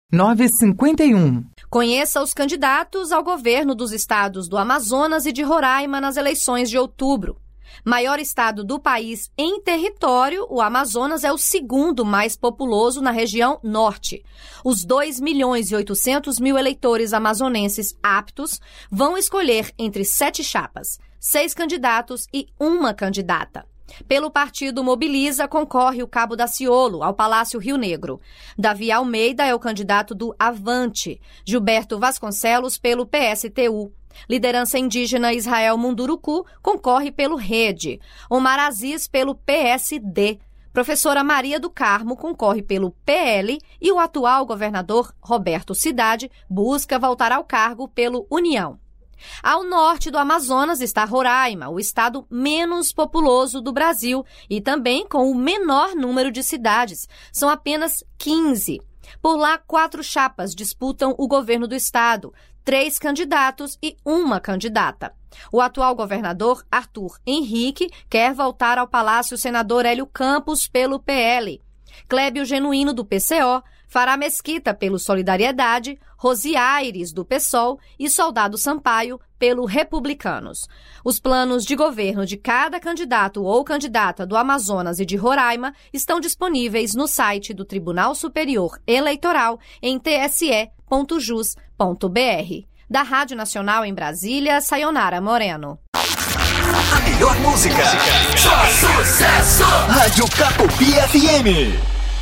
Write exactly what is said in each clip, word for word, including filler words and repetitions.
nove cinquenta e um. Conheça os candidatos ao governo dos estados do Amazonas e de Roraima nas eleições de outubro. Maior estado do país em território, o Amazonas é o segundo mais populoso na região norte. Os dois milhões e oitocentos mil eleitores amazonenses aptos vão escolher entre sete chapas, seis candidatos e uma candidata. Pelo partido Mobiliza, concorre o Cabo Daciolo ao Palácio Rio Negro. Davi Almeida é o candidato do Avante. Gilberto Vasconcelos pelo P S T U. Liderança indígena Israel Munduruku concorre pelo Rede. Omar Aziz pelo P S D. Professora Maria do Carmo concorre pelo P L e o atual governador Roberto Cidade busca voltar ao cargo pelo União. Ao norte do Amazonas está Roraima, o estado menos populoso do Brasil e também com o menor número de cidades. São apenas quinze. Por lá, quatro chapas disputam o governo do estado, três candidatos e uma candidata. O atual governador, Arthur Henrique, quer voltar ao Palácio Senador Hélio Campos pelo P L. Clébio Genuíno, do P C O, Fará Mesquita pelo Solidariedade, Rosi Aires, do PSOL e Soldado Sampaio pelo Republicanos. Os planos de governo de cada candidato ou candidata do Amazonas e de Roraima estão disponíveis no site do Tribunal Superior Eleitoral em t s e ponto jus ponto b r. Da Rádio Nacional em Brasília, Sayonara Moreno. A melhor música. Só sucesso. Rádio Capopi F M.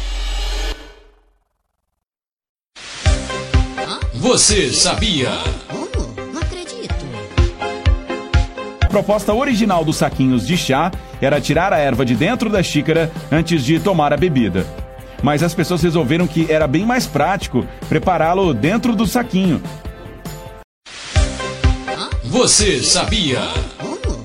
Você sabia? Como? Não acredito. A proposta original dos saquinhos de chá era tirar a erva de dentro da xícara antes de tomar a bebida. Mas as pessoas resolveram que era bem mais prático prepará-lo dentro do saquinho. Você sabia?